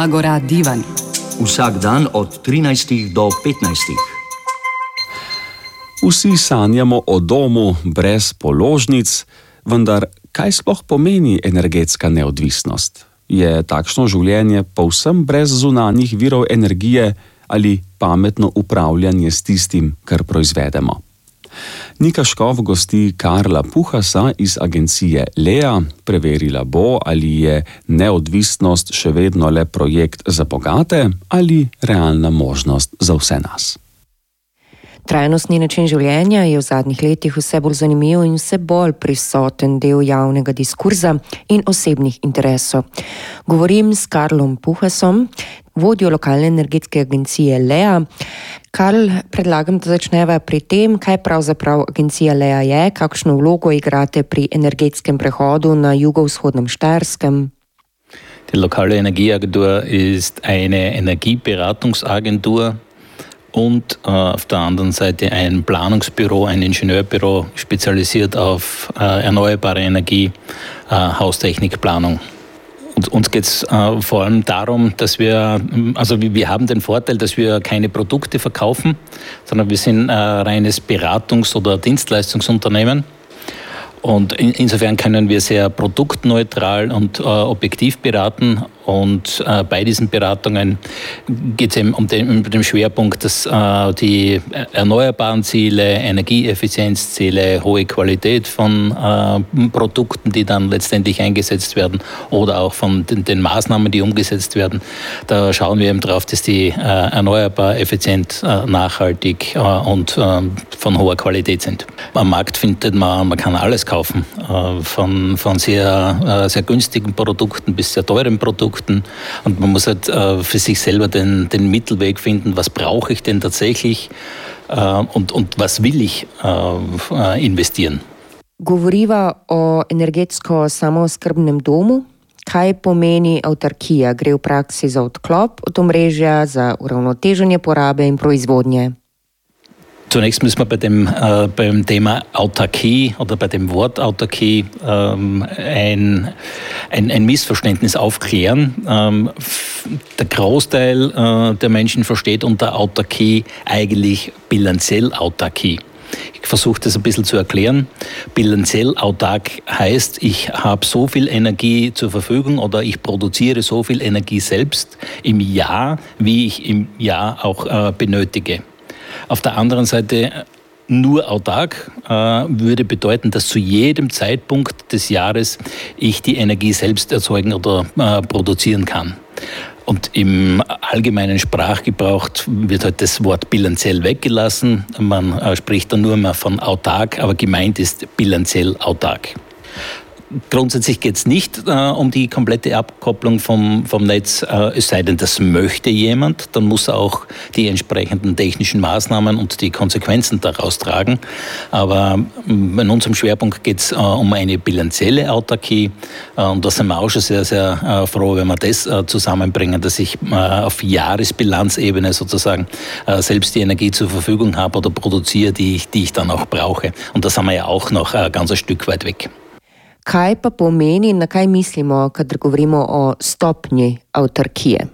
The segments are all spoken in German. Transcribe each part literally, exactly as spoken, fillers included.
Agora Divan. Vsak dan od trinajstih do petnajstih. Vsi sanjamo o domu brez položnic, vendar kaj sploh pomeni energetska neodvisnost? Je takšno življenje povsem brez zunanjih virov energije ali pametno upravljanje s tistim, kar proizvedemo? Nika Škov gosti Karla Puhasa iz agencije Lea. Preverila bo, ali je neodvisnost še vedno le projekt za bogate ali realna možnost za vse nas. Trajnostni način življenja je v zadnjih letih vse bolj zanimiv in vse bolj prisoten del javnega diskurza in osebnih interesov. Govorim s Karlom Puhasom, vodjo lokalne energetske agencije Lea. Karl, predlagam, da začneva pri tem, kaj pravzaprav agencija Lea je, kakšno vlogo igrate pri energetskem prehodu na jugovzhodnem Štajerskem. Die lokale Energieagentur ist eine Energieberatungsagentur und äh, auf der anderen Seite ein Planungsbüro, ein Ingenieurbüro, spezialisiert auf äh, erneuerbare Energie, äh, Haustechnikplanung. Und uns geht es äh, vor allem darum, dass wir, also wir haben den Vorteil, dass wir keine Produkte verkaufen, sondern wir sind ein reines Beratungs- oder Dienstleistungsunternehmen. Und in, insofern können wir sehr produktneutral und äh, objektiv beraten. Und äh, bei diesen Beratungen geht es eben um den, um den Schwerpunkt, dass äh, die erneuerbaren Ziele, Energieeffizienzziele, hohe Qualität von äh, Produkten, die dann letztendlich eingesetzt werden, oder auch von den, den Maßnahmen, die umgesetzt werden, da schauen wir eben drauf, dass die äh, erneuerbar, effizient, äh, nachhaltig äh, und äh, von hoher Qualität sind. Am Markt findet man, man kann alles kaufen, äh, von, von sehr, äh, sehr günstigen Produkten bis sehr teuren Produkten. Und man muss halt äh, für sich selber den, den Mittelweg finden, was brauche ich denn tatsächlich äh, und, und was will ich äh, investieren. Govoriva o energetsko samooskrbnem domu. Kaj pomeni avtarkija? Gre v praksi za odklop od omrežja, za uravnoteženje porabe in proizvodnje? Zunächst müssen wir bei dem, äh, beim Thema Autarkie oder bei dem Wort Autarkie ähm, ein, ein, ein Missverständnis aufklären. Ähm, der Großteil äh, der Menschen versteht unter Autarkie eigentlich bilanziell Autarkie. Ich versuche das ein bisschen zu erklären. Bilanziell autark heißt, ich habe so viel Energie zur Verfügung oder ich produziere so viel Energie selbst im Jahr, wie ich im Jahr auch äh, benötige. Auf der anderen Seite nur autark äh, würde bedeuten, dass zu jedem Zeitpunkt des Jahres ich die Energie selbst erzeugen oder äh, produzieren kann. Und im allgemeinen Sprachgebrauch wird halt das Wort bilanziell weggelassen. Man äh, spricht dann nur mehr von autark, aber gemeint ist bilanziell autark. Grundsätzlich geht es nicht äh, um die komplette Abkopplung vom, vom Netz, äh, es sei denn, das möchte jemand, dann muss er auch die entsprechenden technischen Maßnahmen und die Konsequenzen daraus tragen. Aber in unserem Schwerpunkt geht es äh, um eine bilanzielle Autarkie äh, und da sind wir auch schon sehr, sehr äh, froh, wenn wir das äh, zusammenbringen, dass ich äh, auf Jahresbilanzebene sozusagen äh, selbst die Energie zur Verfügung habe oder produziere, die, die ich dann auch brauche. Und das haben wir ja auch noch äh, ganz ein Stück weit weg. Kaj pa pomeni, na kaj mislimo, kadar govorimo o stopnji avtarkije?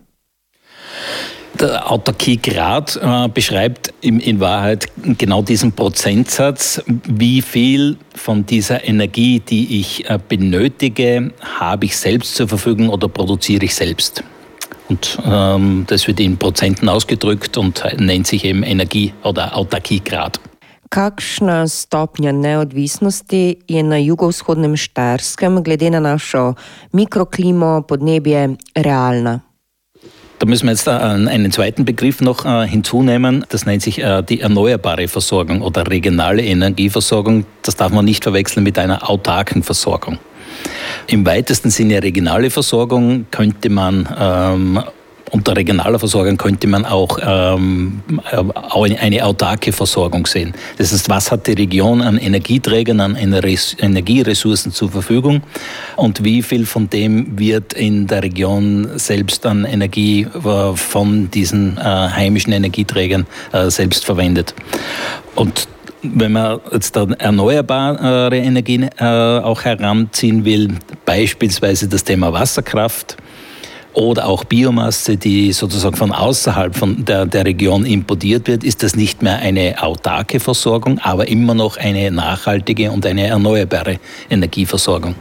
Der Autarkiegrad äh, beschreibt in, in Wahrheit genau diesen Prozentsatz, wie viel von dieser Energie, die ich äh, benötige, habe ich selbst zur Verfügung oder produziere ich selbst. Und ähm, das wird in Prozenten ausgedrückt und nennt sich eben Energie- oder Autarkiegrad. Kakšna stopnja neodvisnosti je na jugovzhodnem Štajerskem glede na našo mikroklimo, podnebje realna? Da müssen wir jetzt einen zweiten Begriff noch hinzunehmen. Das nennt sich die erneuerbare Versorgung oder regionale Energieversorgung. Das darf man nicht verwechseln mit einer autarken Versorgung. Im weitesten Sinne regionale Versorgung könnte man ähm, unter regionaler Versorgung könnte man auch ähm, eine autarke Versorgung sehen. Das heißt, was hat die Region an Energieträgern, an Energieressourcen zur Verfügung und wie viel von dem wird in der Region selbst an Energie von diesen äh, heimischen Energieträgern äh, selbst verwendet. Und wenn man jetzt da erneuerbare Energien äh, auch heranziehen will, beispielsweise das Thema Wasserkraft, oder auch Biomasse, die sozusagen von außerhalb von der, der Region importiert wird, ist das nicht mehr eine autarke Versorgung, aber immer noch eine nachhaltige und eine erneuerbare Energieversorgung.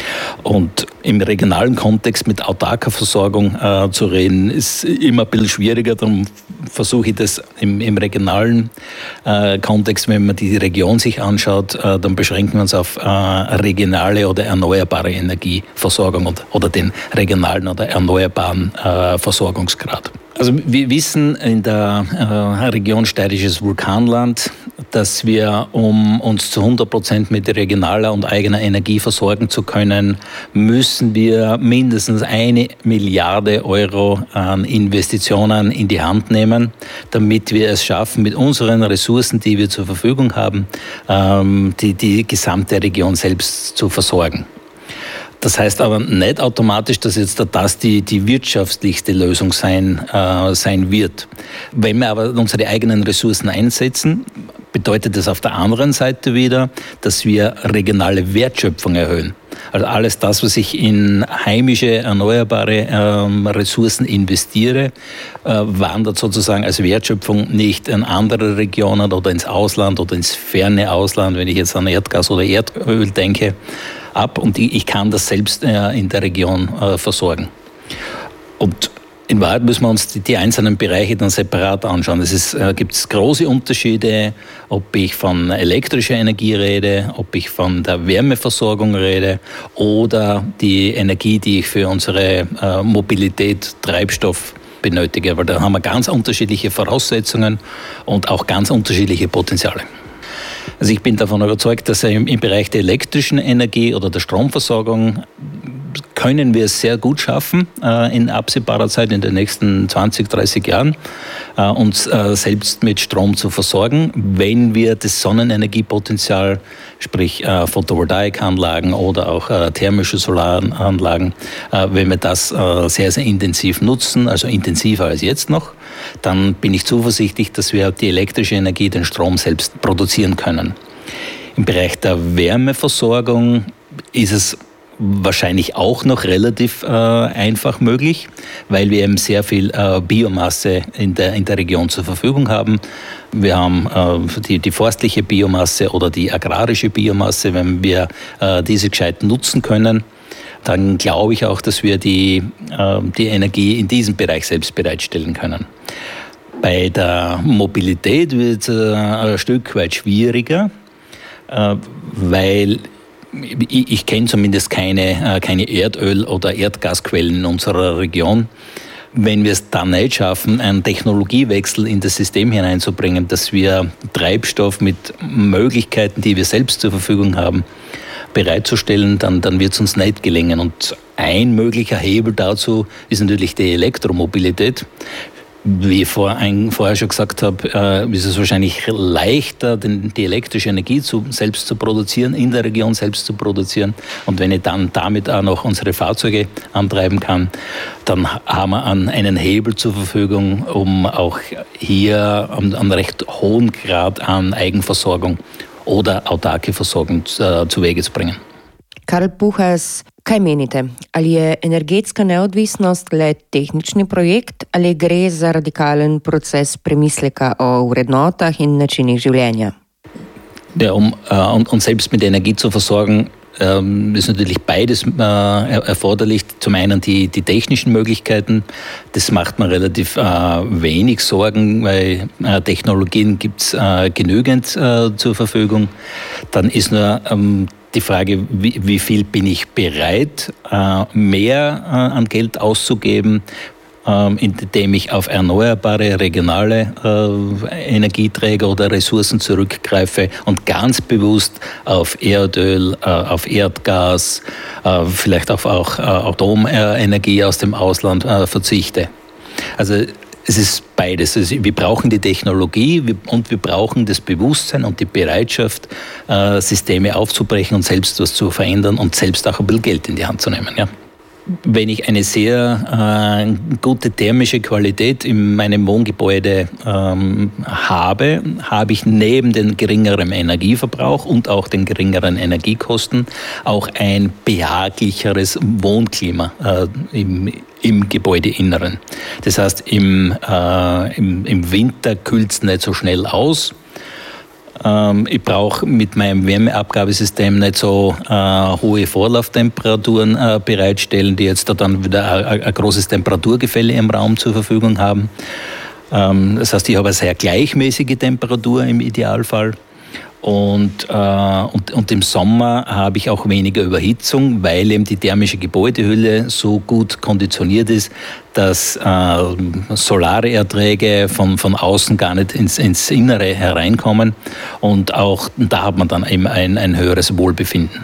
Und im regionalen Kontext mit autarker Versorgung äh, zu reden, ist immer ein bisschen schwieriger. Darum versuche ich das im, im regionalen äh, Kontext, wenn man die Region sich anschaut, äh, dann beschränken wir uns auf äh, regionale oder erneuerbare Energieversorgung und, oder den regionalen oder erneuerbaren äh, Versorgungsgrad. Also wir wissen in der äh, Region Steirisches Vulkanland, dass wir, um uns zu hundert Prozent mit regionaler und eigener Energie versorgen zu können, müssen wir mindestens eine Milliarde Euro an Investitionen in die Hand nehmen, damit wir es schaffen, mit unseren Ressourcen, die wir zur Verfügung haben, ähm, die, die gesamte Region selbst zu versorgen. Das heißt aber nicht automatisch, dass jetzt das die, die wirtschaftlichste Lösung sein, äh, sein wird. Wenn wir aber unsere eigenen Ressourcen einsetzen, bedeutet das auf der anderen Seite wieder, dass wir regionale Wertschöpfung erhöhen. Also alles das, was ich in heimische, erneuerbare ähm, Ressourcen investiere, äh, wandert sozusagen als Wertschöpfung nicht in andere Regionen oder ins Ausland oder ins ferne Ausland, wenn ich jetzt an Erdgas oder Erdöl denke, ab und ich kann das selbst äh, in der Region äh, versorgen. Und in Wahrheit müssen wir uns die, die einzelnen Bereiche dann separat anschauen. Es ist, äh, gibt große Unterschiede, ob ich von elektrischer Energie rede, ob ich von der Wärmeversorgung rede oder die Energie, die ich für unsere äh, Mobilität, Treibstoff benötige. Weil da haben wir ganz unterschiedliche Voraussetzungen und auch ganz unterschiedliche Potenziale. Also ich bin davon überzeugt, dass im, im Bereich der elektrischen Energie oder der Stromversorgung können wir es sehr gut schaffen, äh, in absehbarer Zeit, in den nächsten zwanzig, dreißig Jahren, äh, uns äh, selbst mit Strom zu versorgen, wenn wir das Sonnenenergiepotenzial, sprich äh, Photovoltaikanlagen oder auch äh, thermische Solaranlagen, äh, wenn wir das äh, sehr, sehr intensiv nutzen, also intensiver als jetzt noch, dann bin ich zuversichtlich, dass wir die elektrische Energie, den Strom selbst produzieren können. Im Bereich der Wärmeversorgung ist es wahrscheinlich auch noch relativ äh, einfach möglich, weil wir eben sehr viel äh, Biomasse in der, in der Region zur Verfügung haben. Wir haben äh, die, die forstliche Biomasse oder die agrarische Biomasse. Wenn wir äh, diese gescheit nutzen können, dann glaube ich auch, dass wir die, äh, die Energie in diesem Bereich selbst bereitstellen können. Bei der Mobilität wird es äh, ein Stück weit schwieriger, äh, weil ich, ich kenne zumindest keine, äh, keine Erdöl- oder Erdgasquellen in unserer Region. Wenn wir es dann nicht schaffen, einen Technologiewechsel in das System hineinzubringen, dass wir Treibstoff mit Möglichkeiten, die wir selbst zur Verfügung haben, bereitzustellen, dann, dann wird es uns nicht gelingen. Und ein möglicher Hebel dazu ist natürlich die Elektromobilität. Wie ich vor ein, vorher schon gesagt habe, äh, ist es wahrscheinlich leichter, den, die elektrische Energie zu, selbst zu produzieren, in der Region selbst zu produzieren. Und wenn ich dann damit auch noch unsere Fahrzeuge antreiben kann, dann haben wir an, einen Hebel zur Verfügung, um auch hier einen, einen recht hohen Grad an Eigenversorgung oder autarke Versorgung äh, zu Wege zu bringen. Karl Puhas, kaj menite? Ali je energetska neodvisnost le tehnični projekt ali gre za radikalen proces premisleka o vrednotah in načinih življenja? Ja, um uh, uns selbst mit Energie zu versorgen, ähm, ist natürlich beides äh, erforderlich. Zum einen die, die technischen Möglichkeiten, das macht mir relativ äh, wenig Sorgen, weil äh, Technologien gibt es äh, genügend äh, zur Verfügung. Dann ist nur ähm, die Frage, wie, wie viel bin ich bereit, äh, mehr äh, an Geld auszugeben, äh, indem ich auf erneuerbare, regionale äh, Energieträger oder Ressourcen zurückgreife und ganz bewusst auf Erdöl, äh, auf Erdgas, äh, vielleicht auf auch äh, Atomenergie aus dem Ausland äh, verzichte. Also es ist beides. Also wir brauchen die Technologie und wir brauchen das Bewusstsein und die Bereitschaft, Systeme aufzubrechen und selbst was zu verändern und selbst auch ein bisschen Geld in die Hand zu nehmen. Ja. Wenn ich eine sehr äh, gute thermische Qualität in meinem Wohngebäude ähm, habe, habe ich neben dem geringeren Energieverbrauch und auch den geringeren Energiekosten auch ein behaglicheres Wohnklima äh, im, im Gebäudeinneren. Das heißt, im, äh, im, im Winter kühlt es nicht so schnell aus. Ich brauche mit meinem Wärmeabgabesystem nicht so äh, hohe Vorlauftemperaturen äh, bereitstellen, die jetzt da dann wieder ein, ein großes Temperaturgefälle im Raum zur Verfügung haben. Ähm, das heißt, ich habe eine sehr gleichmäßige Temperatur im Idealfall. Und, äh, und, und im Sommer habe ich auch weniger Überhitzung, weil eben die thermische Gebäudehülle so gut konditioniert ist, dass äh, solare Erträge von, von außen gar nicht ins, ins Innere hereinkommen. Und auch da hat man dann eben ein, ein höheres Wohlbefinden.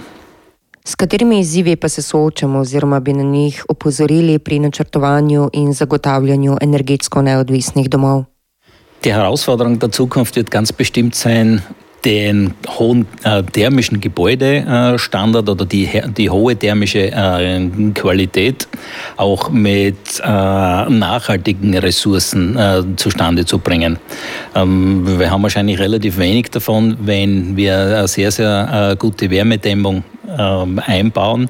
S katerimi izzivi pa se soočamo oziroma bi na njih opozorili pri načrtovanju in zagotavljanju energetsko neodvisnih domov? Die Herausforderung der Zukunft wird ganz bestimmt sein, den hohen äh, thermischen Gebäudestandard oder die, die hohe thermische äh, Qualität auch mit äh, nachhaltigen Ressourcen äh, zustande zu bringen. Ähm, wir haben wahrscheinlich relativ wenig davon, wenn wir eine sehr, sehr äh, gute Wärmedämmung äh, einbauen,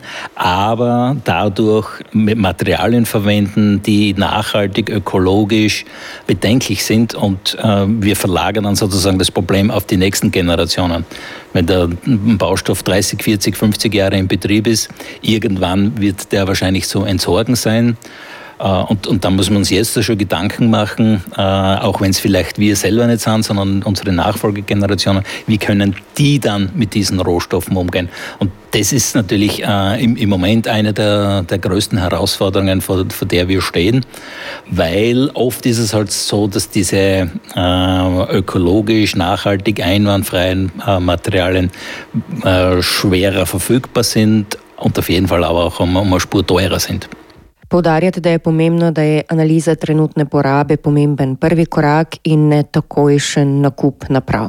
aber dadurch mit Materialien verwenden, die nachhaltig, ökologisch bedenklich sind, und äh, wir verlagern dann sozusagen das Problem auf die nächsten Generationen. Wenn der Baustoff dreißig, vierzig, fünfzig Jahre in Betrieb ist, irgendwann wird der wahrscheinlich zu entsorgen sein. Und, und da muss man uns jetzt schon Gedanken machen, äh, auch wenn es vielleicht wir selber nicht sind, sondern unsere Nachfolgegenerationen, wie können die dann mit diesen Rohstoffen umgehen? Und das ist natürlich äh, im, im Moment eine der, der größten Herausforderungen, vor, vor der wir stehen, weil oft ist es halt so, dass diese äh, ökologisch, nachhaltig, einwandfreien äh, Materialien äh, schwerer verfügbar sind und auf jeden Fall aber auch um, um eine Spur teurer sind. Poudarjate, da je pomembno, da je analiza trenutne porabe pomemben prvi korak in ne takojšen nakup naprav.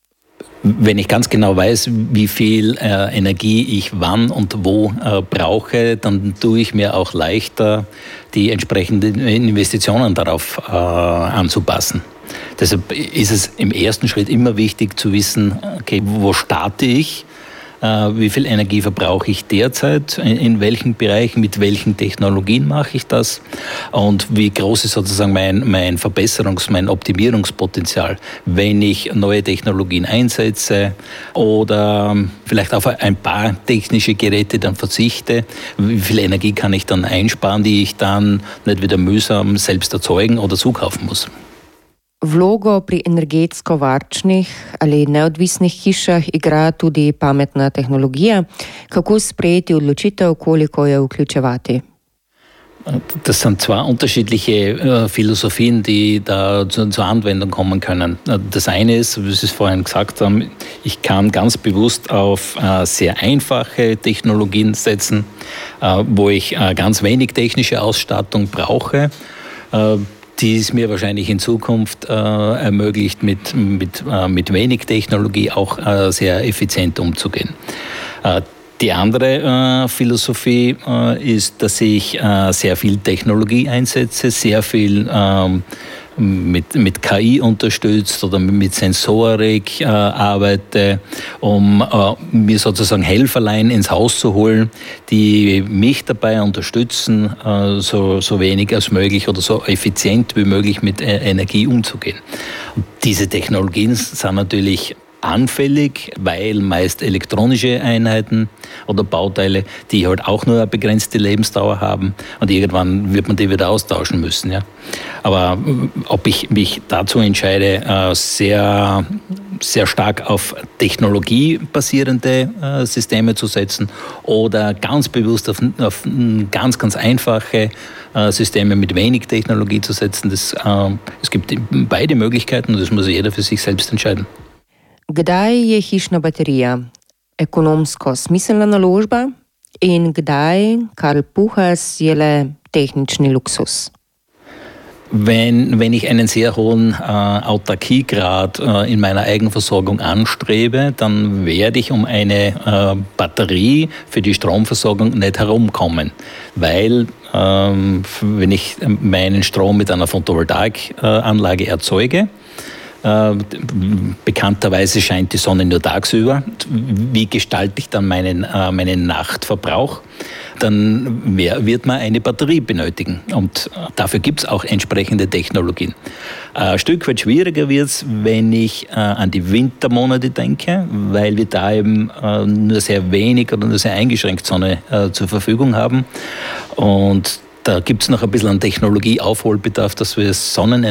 Wenn ich ganz genau weiß, wie viel äh, Energie ich wann und wo äh, brauche, dann tue ich mir auch leichter, die entsprechenden Investitionen darauf äh, anzupassen. Deshalb ist es im ersten Schritt immer wichtig zu wissen, okay, wo starte ich? Wie viel Energie verbrauche ich derzeit, in welchen Bereichen, mit welchen Technologien mache ich das und wie groß ist sozusagen mein, mein Verbesserungs-, mein Optimierungspotenzial, wenn ich neue Technologien einsetze oder vielleicht auf ein paar technische Geräte dann verzichte. Wie viel Energie kann ich dann einsparen, die ich dann nicht wieder mühsam selbst erzeugen oder zukaufen muss? Vlogo pri energetsko varčnih ali neodvisnih hišah igra tudi pametna tehnologija. Kako sprejeti odločitev, koliko je vključevati? Das sind zwei unterschiedliche äh, Philosophien, die da zu, zur Anwendung kommen können. Das eine ist, wie Sie es vorhin gesagt haben, ich kann ganz bewusst auf äh, sehr einfache Technologien setzen, äh, wo ich äh, ganz wenig technische Ausstattung brauche, äh, die es mir wahrscheinlich in Zukunft äh, ermöglicht, mit, mit, äh, mit wenig Technologie auch äh, sehr effizient umzugehen. Äh, die andere äh, Philosophie äh, ist, dass ich äh, sehr viel Technologie einsetze, sehr viel ähm, mit, mit K I unterstützt oder mit Sensorik äh, arbeite, um äh, mir sozusagen Helferlein ins Haus zu holen, die mich dabei unterstützen, äh, so, so wenig als möglich oder so effizient wie möglich mit äh, Energie umzugehen. Und diese Technologien sind natürlich anfällig, weil meist elektronische Einheiten oder Bauteile, die halt auch nur eine begrenzte Lebensdauer haben und irgendwann wird man die wieder austauschen müssen. Ja. Aber ob ich mich dazu entscheide, sehr, sehr stark auf technologiebasierende Systeme zu setzen oder ganz bewusst auf, auf ganz, ganz einfache Systeme mit wenig Technologie zu setzen, das, es gibt beide Möglichkeiten und das muss jeder für sich selbst entscheiden. Kdaj je hišna baterija ekonomsko smiselna naložba in kdaj, Karl Puhas, je le tehnični luksuz? Wenn, wenn ich einen sehr hohen äh, Autarkiegrad äh, in meiner Eigenversorgung anstrebe, dann werde ich um eine äh, Batterie für die Stromversorgung nicht herumkommen, weil ähm, wenn ich meinen Strom mit einer Photovoltaikanlage erzeuge, äh, bekannterweise scheint die Sonne nur tagsüber, wie gestalte ich dann meinen, äh, meinen Nachtverbrauch? Dann wird man eine Batterie benötigen. Und dafür gibt es auch entsprechende Technologien. Ein Stück weit schwieriger wird es, wenn ich äh, an die Wintermonate denke, weil wir da eben äh, nur sehr wenig oder nur sehr eingeschränkt Sonne äh, zur Verfügung haben. Und da gibt es noch ein bisschen an Technologieaufholbedarf, dass wir Sonnenenergie